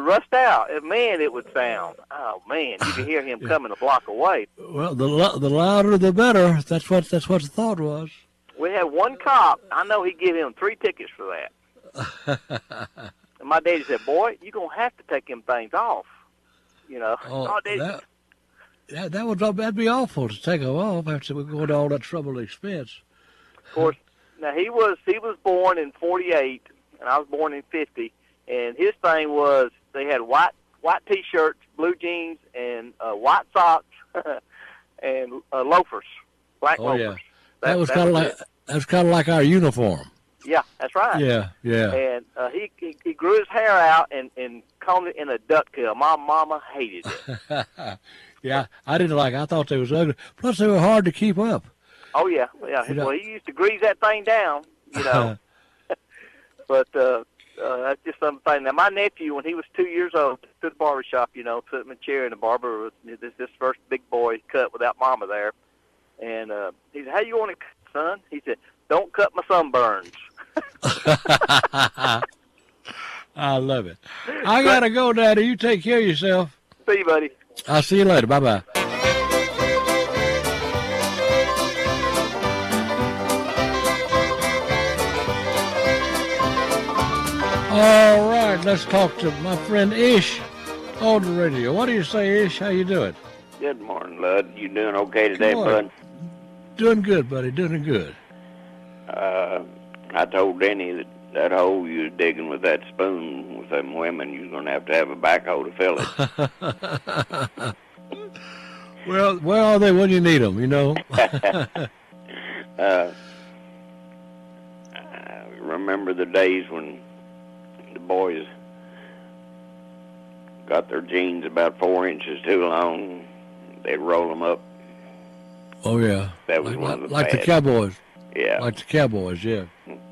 rust out. Man, it would sound. Oh man, you could hear him coming a block away. Well, the louder the better. That's what the thought was. We had one cop. I know he'd give him 3 tickets for that. And my daddy said, "Boy, you're gonna have to take them things off." You know. Oh, that'd be awful to take them off after we go to all that trouble and expense. Of course. Now he was born in '48, and I was born in '50. And his thing was they had white T-shirts, blue jeans, and white socks, and loafers, black loafers. Yeah. That was kind of like our uniform. Yeah, that's right. Yeah. And he grew his hair out and combed it in a duck curl. My mama hated it. Yeah, I didn't like it. I thought they was ugly. Plus, they were hard to keep up. Oh yeah. Well, he used to grease that thing down, you know. But that's just something. Now, my nephew, when he was 2 years old, to the barber shop, you know, put him in a chair, and the barber was this first big boy cut without mama there. And he said, "How you want it cut, son?" He said, "Don't cut my sunburns." I love it. I got to go, Daddy. You take care of yourself. See you, buddy. I'll see you later. Bye-bye. All right, let's talk to my friend Ish on the radio. What do you say, Ish? How you doing? Good morning, Lud. You doing okay today, bud? Doing good, buddy. Doing good. I told Denny that hole you was digging with that spoon with them women, you was going to have a backhoe to fill it. Well, where are they when you need them, you know? I remember the days when the boys got their jeans about 4 inches too long. They'd roll them up. Oh, yeah. That was one of the like the Cowboys. Yeah. Like the Cowboys, yeah.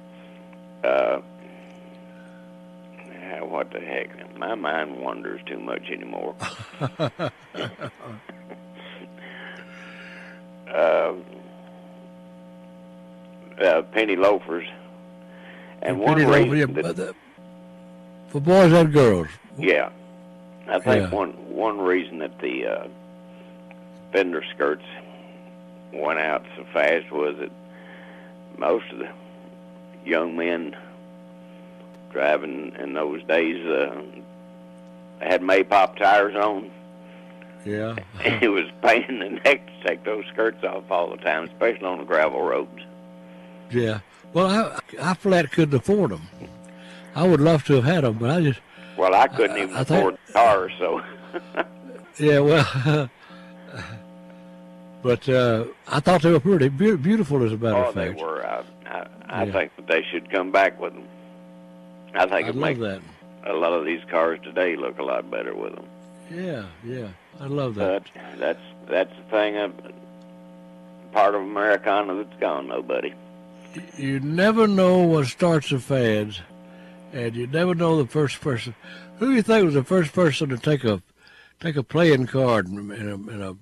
What the heck? My mind wanders too much anymore. Penny loafers. And one reason for boys and girls. Yeah. I think one reason that the fender skirts went out so fast was that most of the young men driving in those days had Maypop tires on. Yeah. It was a pain in the neck to take those skirts off all the time, especially on the gravel roads. Yeah. Well, I flat couldn't afford them. I would love to have had them, but I just... Well, I couldn't even afford the car, so... Yeah, well... But I thought they were pretty beautiful, as a matter of fact. Oh, they were. I think that they should come back with them. I think it makes a lot of these cars today look a lot better with them. Yeah, I love that. But that's the thing, part of Americana that's gone, though, buddy. You never know what starts the fads, and you never know the first person. Who do you think was the first person to take a playing card and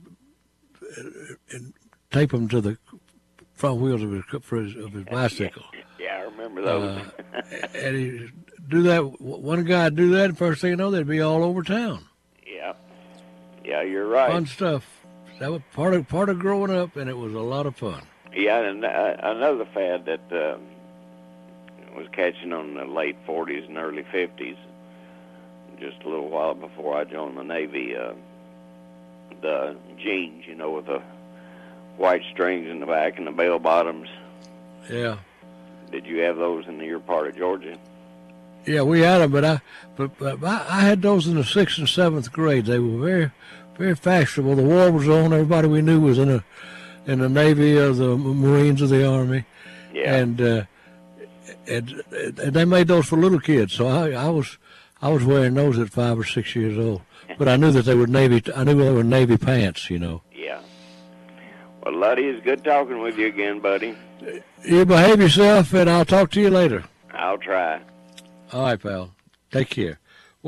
tape them to the front wheels of his bicycle? Yeah, I remember those. And he do that. One guy do that, and first thing you know, they'd be all over town. Yeah, you're right. Fun stuff. That was part of growing up, and it was a lot of fun. Yeah, and another fad that was catching on the late 40s and early 50s, just a little while before I joined the Navy, the jeans, you know, with the white strings in the back and the bell bottoms. Yeah. Did you have those in your part of Georgia? Yeah, we had them, but I had those in the 6th and 7th grade. They were very, very fashionable. The war was on. Everybody we knew was in the Navy or the Marines or the Army. Yeah. And they made those for little kids. So I was wearing those at 5 or 6 years old. But I knew that they were Navy. I knew they were Navy pants, you know. Yeah. Well, Luddy, it's good talking with you again, buddy. You behave yourself, and I'll talk to you later. I'll try. All right, pal. Take care.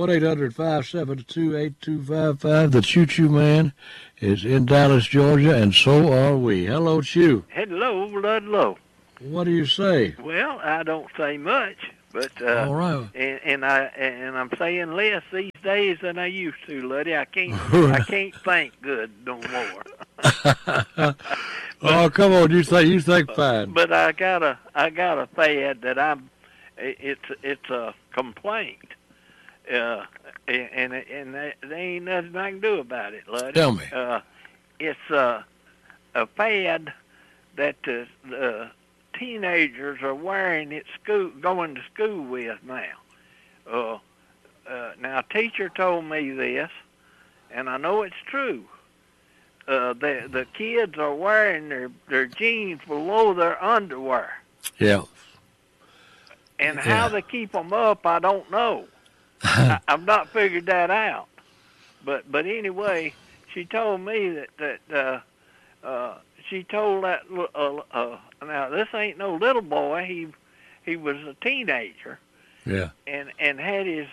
1-800-572-8255. The Choo Choo Man is in Dallas, Georgia, and so are we. Hello, Choo. Hello, Ludlow. What do you say? Well, I don't say much, But all right. And I'm saying less these days than I used to, Luddy. I can't think good no more. Oh, come on, you think fine. But I got a fad that it's a complaint. And there ain't nothing I can do about it, Luddy. Tell me. It's a fad that the teenagers are wearing at school, going to school with now. Now, a teacher told me this, and I know it's true. The kids are wearing their jeans below their underwear. Yeah. And how they keep them up, I don't know. I've not figured that out. But anyway, she told me that she told that now this ain't no little boy. He was a teenager. Yeah. And had his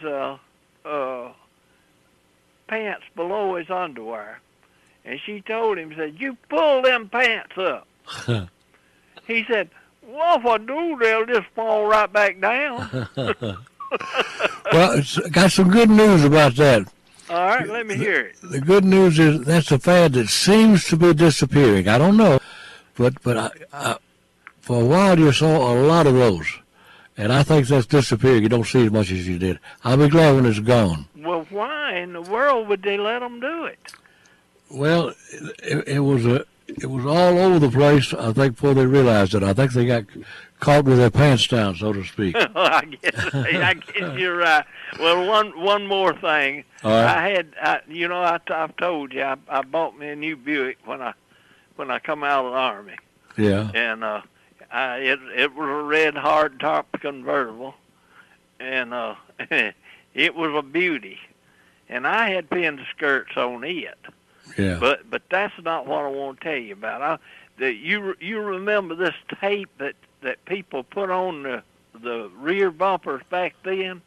pants below his underwear. And she told him, said, "You pull them pants up." He said, "Well, if I do, they'll just fall right back down." Well, it's got some good news about that. All right, let me hear it. The good news is that's a fad that seems to be disappearing. I don't know, but I for a while you saw a lot of those, and I think that's disappearing. You don't see as much as you did. I'll be glad when it's gone. Well, why in the world would they let them do it? Well, it was all over the place, I think, before they realized it. I think they got caught with their pants down, so to speak. I guess you're right. Well, one more thing. All right. I've told you, I bought me a new Buick when I come out of the Army. Yeah. And it was a red hardtop convertible, and it was a beauty. And I had pinned the skirts on it. Yeah. But that's not what I want to tell you about. You remember this tape that people put on the rear bumpers back then?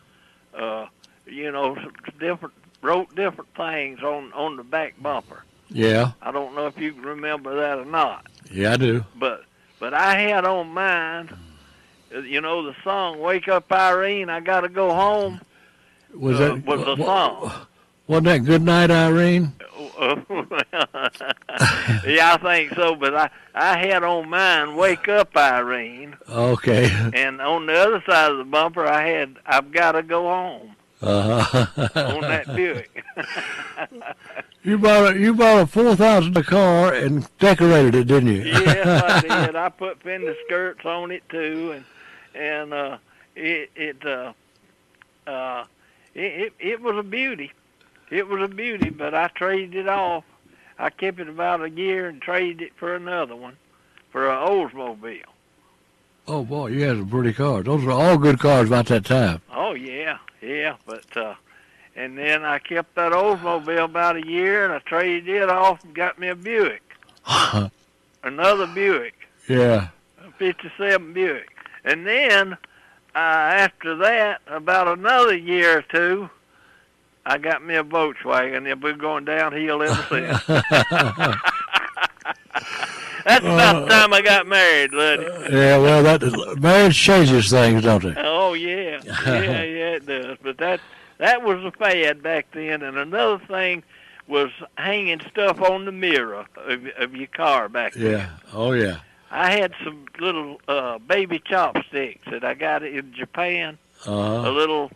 Wrote different things on the back bumper. Yeah. I don't know if you can remember that or not. Yeah, I do. But I had on mine, the song "Wake Up Irene, I Gotta Go Home." Was the song? Wasn't that "Good Night, Irene"? Yeah, I think so. But I had on mine "Wake Up Irene." Okay. And on the other side of the bumper, I had "I've Gotta Go Home." On that Buick. You bought a $4,000 car and decorated it, didn't you? Yes, I did. I put fender skirts on it too, and it was a beauty. It was a beauty, but I traded it off. I kept it about a year and traded it for another one, for an Oldsmobile. Oh boy, you had some pretty cars. Those were all good cars about that time. Oh yeah, but and then I kept that Oldsmobile about a year, and I traded it off and got me a Buick, another Buick. Yeah. A '57 Buick, and then after that, about another year or two, I got me a Volkswagen. They've been going downhill ever since. That's about the time I got married, Luddy. Yeah, well, marriage changes things, don't it? Oh, yeah. Yeah, it does. But that was a fad back then. And another thing was hanging stuff on the mirror of your car back then. Yeah. Oh, yeah. I had some little baby chopsticks that I got in Japan. A little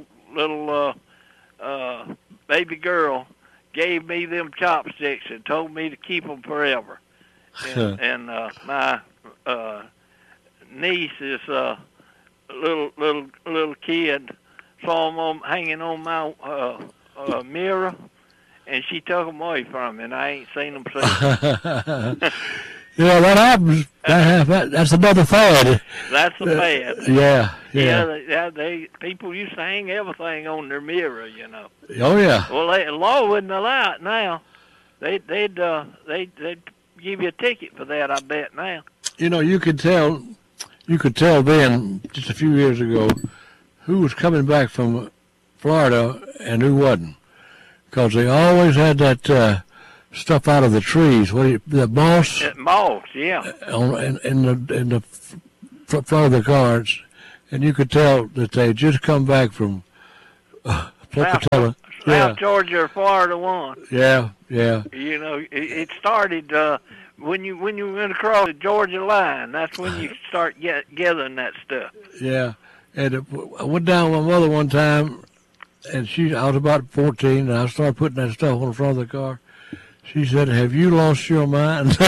baby girl gave me them chopsticks and told me to keep them forever. And my niece is a little kid, saw them hanging on my mirror, and she took them away from me, and I ain't seen them since. Yeah, that happens. That's another fad. That's a fad. Yeah. People used to hang everything on their mirror, Oh yeah. Well, the law wouldn't allow it now. They'd give you a ticket for that, I bet now. You could tell then, just a few years ago, who was coming back from Florida and who wasn't, because they always had that stuff out of the trees. The moss? Moss, yeah. In the front of the cars, and you could tell that they just come back from Pocatello. South Georgia or Florida one. Yeah, yeah. You know, it started when you went across the Georgia line. That's when you start gathering that stuff. Yeah, and I went down with my mother one time, and I was about 14, and I started putting that stuff on the front of the car. She said, "Have you lost your mind?"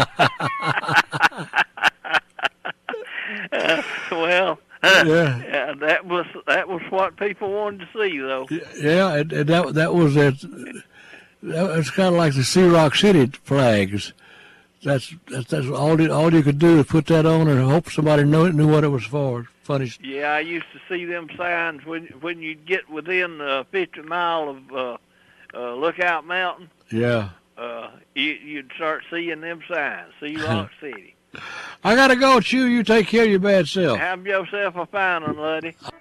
Well, yeah, that was what people wanted to see, though. Yeah, and that was it. It's kind of like the Sea Rock City flags. That's all you could do is put that on and hope somebody knew what it was for. Funny. Yeah, I used to see them signs when you get within 50 mile of Lookout Mountain. Yeah. You'd start seeing them signs. Sea Rock City. I gotta go, Chew. You take care of your bad self. Have yourself a fine one, Luddy.